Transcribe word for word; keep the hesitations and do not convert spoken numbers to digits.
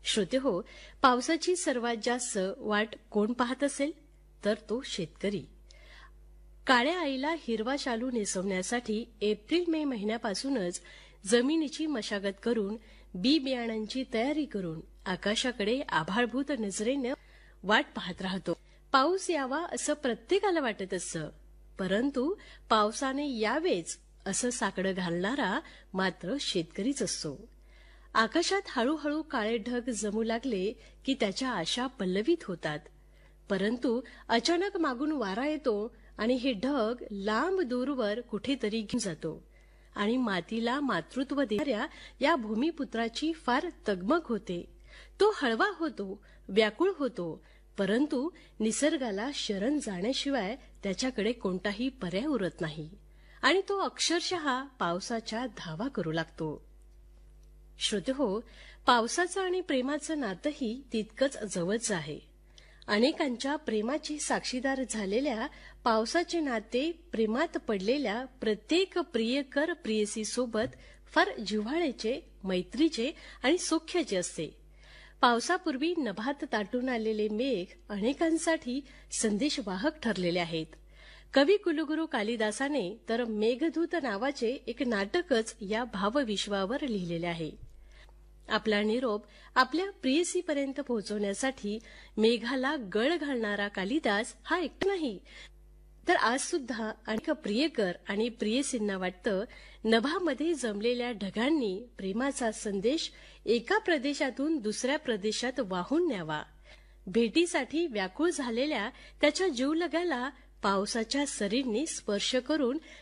श्रोतेहो, पावसाची सर्वात जास्त वाट कोण पाहत असेल तर तो शेतकरी. काळ्या आईला हिरवा शालू नेसवण्यासाठी एप्रिल मे महिन्यापासूनच जमिनीची मशागत करून बी बियाणांची तयारी करून आकाशाकडे आभाळभूत नजरेनं वाट पाहत राहतो. पाऊस यावा असं प्रत्येकाला वाटत असतं, परंतु पावसाने यावेच असं साकडं घालणारा मात्र शेतकरीच असतो. आकाशात हळूहळू काळे ढग जमू लागले की त्याच्या आशा पल्लवित होतात, परंतु अचानक मागून वारा येतो आणि हे ढग लांब दूरवर कुठेतरी घेऊन जातो आणि मातीला मातृत्व देणाऱ्या या भूमिपुत्राची फार तगमग होते. तो हळवा होतो, व्याकुळ होतो, परंतु निसर्गाला शरण जाण्याशिवाय त्याच्याकडे कोणताही पर्याय उरत नाही आणि तो अक्षरशः पावसाच्या धावा करू लागतो. श्रोतेहो, पावसाचं आणि प्रेमाचं नातंही तितकंच जवळचं आहे. अनेकांच्या प्रेमाची साक्षीदार झालेल्या पावसाचे नाते प्रेमात पडलेल्या प्रत्येक प्रियकर प्रेयसीसोबत फार जिव्हाळ्याचे, मैत्रीचे आणि सौख्याचे असते. पावसापूर्वी नभात ताटून आलेले मेघ अनेकांसाठी संदेशवाहक ठरलेले आहेत. कवी कुलगुरू कालिदासाने तर मेघदूत नावाचे एक नाटकच या भावविश्वावर लिहिलेले आहे. आपला निरोप आपल्या प्रेयसीपर्यंत पोहोचवण्यासाठी मेघाला गळ घालणारा कालिदास हा एकटा नाही, तर आज सुद्धा अनेक प्रियकर आणि प्रेयसींना वाटतं नभामध्ये जमलेल्या ढगांनी प्रेमाचा संदेश एका प्रदेशातून दुसऱ्या प्रदेशात वाहून न्यावा. भेटीसाठी व्याकुळ झालेल्या त्याच्या जीवलगाला पावसाच्या सरींनी स्पर्श करून